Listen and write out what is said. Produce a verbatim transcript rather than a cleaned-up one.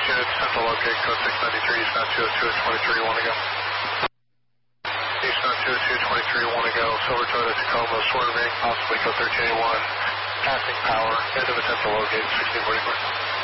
units, Central locate, code six ninety-three, Eastbound two oh two at twenty-three, one to go. Eastbound two oh two, twenty-three, one to go. Silver Toyota Tacoma, swerving, possibly code thirteen eighty-one. Passing power, end of attempt to locate, sixteen forty-four.